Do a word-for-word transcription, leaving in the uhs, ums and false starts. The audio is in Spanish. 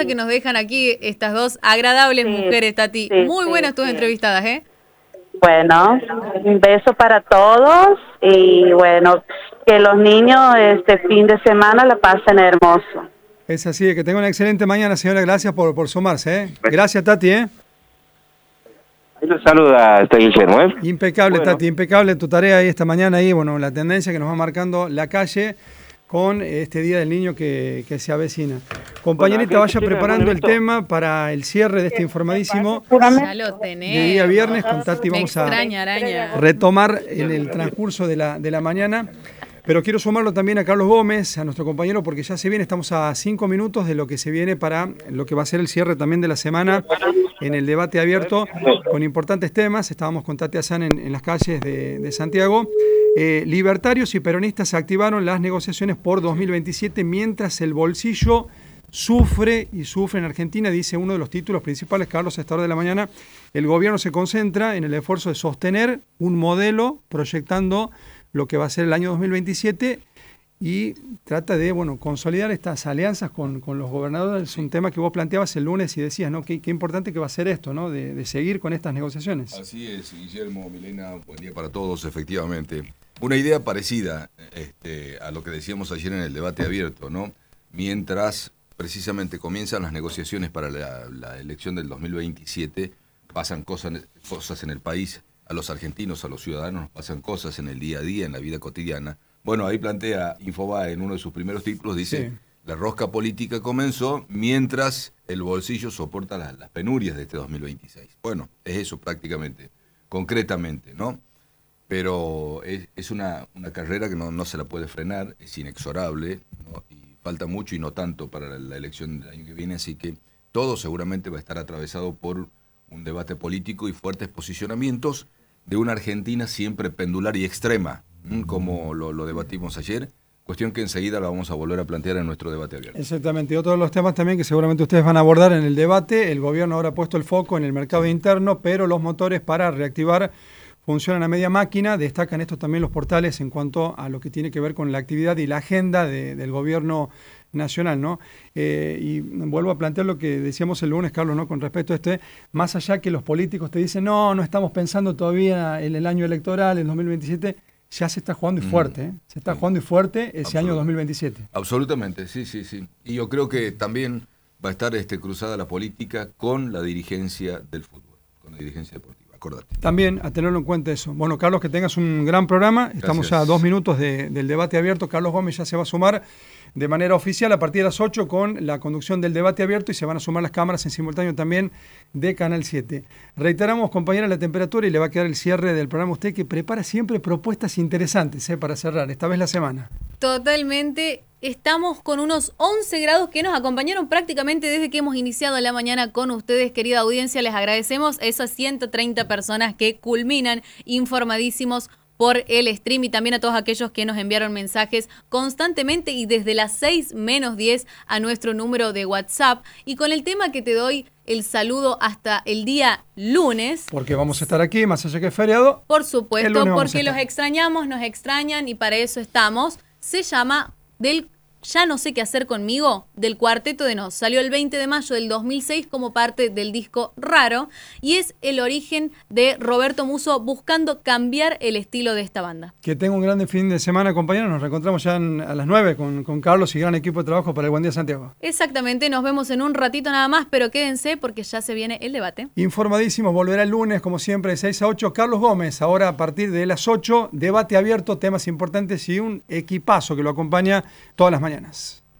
enseñanza que nos dejan aquí estas dos agradables sí, mujeres, Tati. Sí, Muy buenas sí, tus sí. entrevistadas, ¿eh? Bueno, un beso para todos y bueno, que los niños este fin de semana la pasen hermoso. Es así, que tenga una excelente mañana, señora. Gracias por, por sumarse, ¿eh? Gracias, Tati, ¿eh? Ahí los saluda, está Guillermo, ¿eh? Impecable, bueno. Tati, impecable tu tarea ahí esta mañana, ahí, bueno, la tendencia que nos va marcando la calle con este Día del Niño que, que se avecina. Compañerita, bueno, vaya preparando el tema para el cierre de este informadísimo. Ya lo tenés. De día viernes, con Tati vamos a araña. retomar en el transcurso de la, de la mañana. Pero quiero sumarlo también a Carlos Gómez, a nuestro compañero, porque ya se viene, estamos a cinco minutos de lo que se viene para lo que va a ser el cierre también de la semana en el debate abierto con importantes temas. Estábamos con Tati Azán en, en las calles de, de Santiago. Eh, libertarios y peronistas activaron las negociaciones por dos mil veintisiete mientras el bolsillo sufre y sufre en Argentina, dice uno de los títulos principales, Carlos, a esta hora de la mañana. El gobierno se concentra en el esfuerzo de sostener un modelo proyectando lo que va a ser el año dos mil veintisiete y trata de, bueno, consolidar estas alianzas con, con los gobernadores. Es un tema que vos planteabas el lunes y decías, ¿no? Qué, qué importante que va a ser esto, ¿no? De, de seguir con estas negociaciones. Así es, Guillermo, Milena, buen día para todos, efectivamente. Una idea parecida este, a lo que decíamos ayer en el debate abierto, ¿no? Mientras precisamente comienzan las negociaciones para la, la elección del dos mil veintisiete, pasan cosas, cosas en el país. A los argentinos, a los ciudadanos, nos pasan cosas en el día a día, en la vida cotidiana. Bueno, ahí plantea Infobae en uno de sus primeros títulos, dice, sí. La rosca política comenzó mientras el bolsillo soporta las, las penurias de este dos mil veintiséis. Bueno, es eso prácticamente, concretamente, ¿no? Pero es, es una, una carrera que no, no se la puede frenar, es inexorable, ¿no? Y falta mucho y no tanto para la, la elección del año que viene, así que todo seguramente va a estar atravesado por un debate político y fuertes posicionamientos de una Argentina siempre pendular y extrema, como lo, lo debatimos ayer, cuestión que enseguida la vamos a volver a plantear en nuestro debate abierto. Exactamente, y otro de los temas también que seguramente ustedes van a abordar en el debate, el gobierno ahora ha puesto el foco en el mercado interno, pero los motores para reactivar funcionan a media máquina. Destacan esto también los portales en cuanto a lo que tiene que ver con la actividad y la agenda de, del gobierno nacional, ¿no? Eh, y vuelvo a plantear lo que decíamos el lunes, Carlos, ¿no? Con respecto a este, más allá que los políticos te dicen, no, no estamos pensando todavía en el año electoral, en dos mil veintisiete, ya se está jugando y fuerte, ¿eh? Se está jugando y fuerte ese año dos mil veintisiete. Absolutamente, sí, sí, sí. Y yo creo que también va a estar este, cruzada la política con la dirigencia del fútbol, con la dirigencia deportiva, acordate. También a tenerlo en cuenta eso. Bueno, Carlos, que tengas un gran programa. Estamos Gracias. a dos minutos de, del debate abierto. Carlos Gómez ya se va a sumar de manera oficial a partir de las ocho con la conducción del debate abierto y se van a sumar las cámaras en simultáneo también de Canal siete. Reiteramos, compañera, la temperatura y le va a quedar el cierre del programa a usted, que prepara siempre propuestas interesantes, ¿eh? Para cerrar, esta vez la semana. Totalmente. Estamos con unos once grados que nos acompañaron prácticamente desde que hemos iniciado la mañana con ustedes, querida audiencia. Les agradecemos a esas ciento treinta personas que culminan informadísimos por el stream y también a todos aquellos que nos enviaron mensajes constantemente y desde las seis menos diez a nuestro número de WhatsApp. Y con el tema que te doy el saludo hasta el día lunes. Porque vamos a estar aquí, más allá que es feriado. Por supuesto, porque los extrañamos, nos extrañan y para eso estamos. Se llama del Ya no sé qué hacer conmigo, del Cuarteto de Nos. Salió el veinte de mayo del dos mil seis como parte del disco Raro y es el origen de Roberto Musso buscando cambiar el estilo de esta banda. Que tenga un gran fin de semana, compañeros. Nos reencontramos ya en, a las nueve con, con Carlos y gran equipo de trabajo para el Buen Día Santiago. Exactamente, nos vemos en un ratito nada más, pero quédense porque ya se viene el debate. Informadísimos, volverá el lunes como siempre de seis a ocho. Carlos Gómez, ahora a partir de las ocho, debate abierto, temas importantes y un equipazo que lo acompaña todas las mañanas.